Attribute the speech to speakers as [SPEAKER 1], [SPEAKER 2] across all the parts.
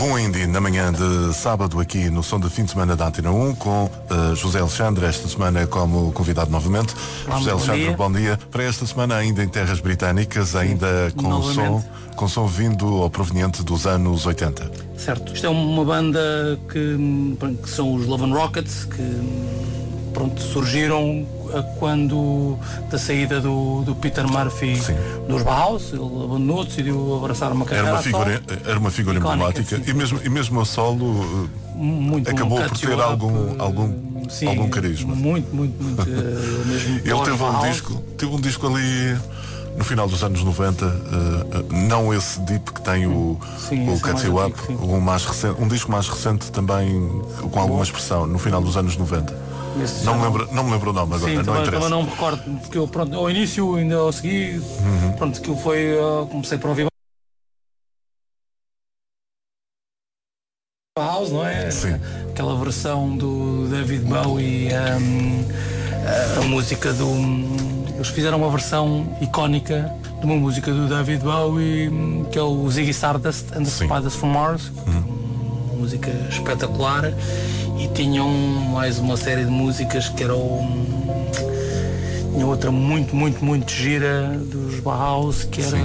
[SPEAKER 1] Bom Indie na manhã de sábado aqui no Som de Fim de Semana da Antena 1 com José Alexandre, esta semana como convidado novamente.
[SPEAKER 2] Olá,
[SPEAKER 1] José Alexandre, bom dia. Para esta semana ainda em terras britânicas, ainda com som vindo ou proveniente dos anos 80.
[SPEAKER 2] Certo. Isto é uma banda que são os Love and Rockets, que surgiram quando da saída do Peter Murphy. Sim. Dos Bauhaus. Ele abandonou, decidiu abraçar uma carreira
[SPEAKER 1] era uma figura emblemática, sim. E mesmo a solo acabou por ter algum carisma.
[SPEAKER 2] Muito mesmo.
[SPEAKER 1] Ele teve um disco ali no final dos anos 90, não esse deep que tem o Cut You Up, um disco mais recente também com alguma expressão no final dos anos 90. Não me lembro o nome agora. Sim, não interessa.
[SPEAKER 2] Também não me recordo, porque eu ao início, ainda ao seguir, aquilo foi, comecei por ouvir House, não é?
[SPEAKER 1] Sim.
[SPEAKER 2] Aquela versão do David Bowie, a música eles fizeram uma versão icónica de uma música do David Bowie, que é o Ziggy Stardust and the Spiders from Mars, uma música espetacular. E tinham mais uma série de músicas que eram. Tinha outra muito gira dos Bauhaus, que era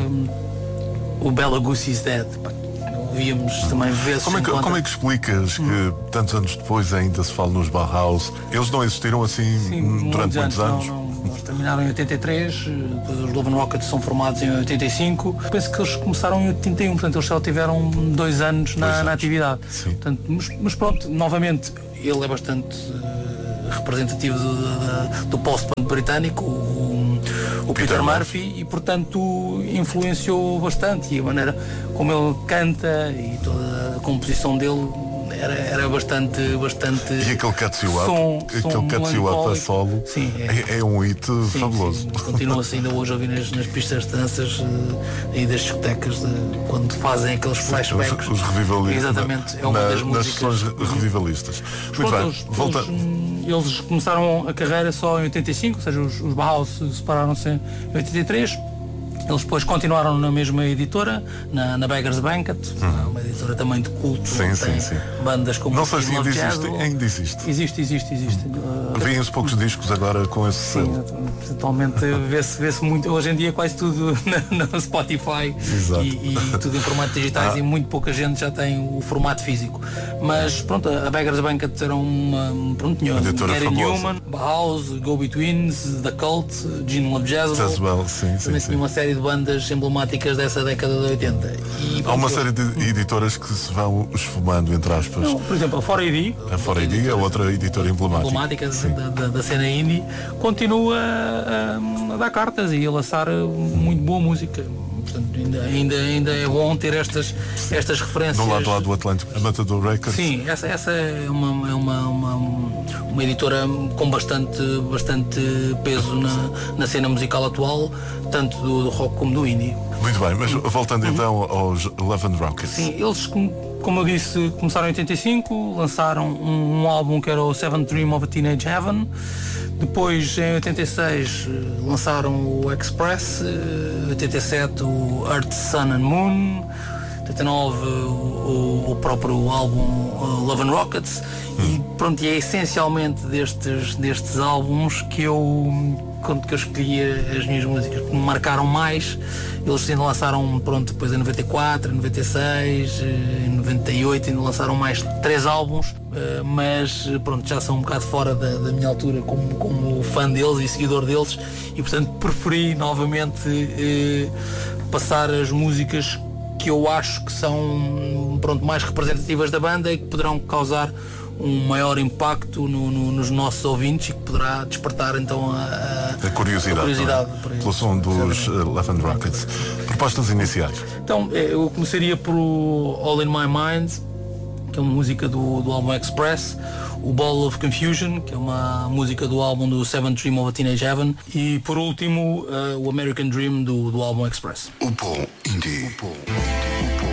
[SPEAKER 2] o Bela Goose is Dead. Ouvíamos também vezes.
[SPEAKER 1] Como é que explicas que tantos anos depois ainda se fala nos Bauhaus? Eles não existiram assim durante muitos anos?
[SPEAKER 2] Não. Terminaram em 83, depois os Love and Rockets são formados em 85. Penso que eles começaram em 81, portanto eles só tiveram 2 anos na atividade. Portanto, mas pronto, novamente, ele é bastante representativo do post-punk britânico, o Peter Murphy, e portanto influenciou bastante, e a maneira como ele canta e toda a composição dele era bastante.
[SPEAKER 1] E aquele Cut You Up a solo, sim, é um hit fabuloso.
[SPEAKER 2] Sim. Continua-se ainda hoje a ouvir nas pistas de danças e das discotecas, quando fazem aqueles flashbacks.
[SPEAKER 1] Os revivalistas.
[SPEAKER 2] Exatamente, é uma das músicas.
[SPEAKER 1] Nas sessões revivalistas. Muito bem,
[SPEAKER 2] eles começaram a carreira só em 85, ou seja, os Bauhaus separaram-se em 83. Eles depois continuaram na mesma editora, na Beggars Banquet, uma editora também de culto.
[SPEAKER 1] Sim.
[SPEAKER 2] Bandas como
[SPEAKER 1] não sei se ainda existe.
[SPEAKER 2] Existe.
[SPEAKER 1] Vêem-se poucos discos agora com esse selo.
[SPEAKER 2] Atualmente vê-se muito, hoje em dia quase tudo na Spotify e tudo em formato digitais, e muito pouca gente já tem o formato físico. Mas pronto, a Beggars Banquet era tinha Gary Newman, Bauhaus, Go-Betweens, The Cult, Gene Love Jezebel. Também tinha uma série de bandas emblemáticas dessa década de 80.
[SPEAKER 1] Há uma série de editoras que se vão esfumando, entre aspas.
[SPEAKER 2] Não, por exemplo, a 4AD.
[SPEAKER 1] A 4AD é outra editora emblemática
[SPEAKER 2] da cena indie, continua a dar cartas e a lançar muito boa música. Portanto, ainda é bom ter estas referências.
[SPEAKER 1] Do lado do Atlântico, a Matador Records.
[SPEAKER 2] Sim, essa é uma editora com bastante peso na cena musical atual, tanto do rock como do indie.
[SPEAKER 1] Muito bem, mas voltando então aos Love and Rockets.
[SPEAKER 2] Sim, eles, como eu disse, começaram em 85, lançaram um álbum que era o Seventh Dream of a Teenage Heaven. Depois, em 86, lançaram o Express, 87 o Earth, Sun and Moon, 89 o próprio álbum Love and Rockets, e pronto, e é essencialmente destes álbuns que eu escolhi as minhas músicas que me marcaram mais. Eles ainda lançaram, depois em 94, em 96, em 98 ainda lançaram mais 3 álbuns, mas já são um bocado fora da minha altura como fã deles e seguidor deles, e portanto preferi novamente passar as músicas que eu acho que são mais representativas da banda e que poderão causar um maior impacto nos nossos ouvintes, e que poderá despertar então a curiosidade
[SPEAKER 1] pelo som dos Love and Rockets. Propostas iniciais.
[SPEAKER 2] Então eu começaria por All in My Mind, que é uma música do álbum Express, o Ball of Confusion, que é uma música do álbum do Seventh Dream of a Teenage Heaven, e por último o American Dream do álbum Express.
[SPEAKER 1] O Bom Indie.